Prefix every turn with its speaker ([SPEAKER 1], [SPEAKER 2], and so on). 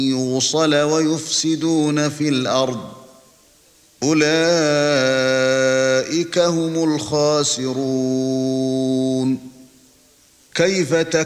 [SPEAKER 1] يوصل ويفسدون في الأرض أولئك هم الخاسرون كيف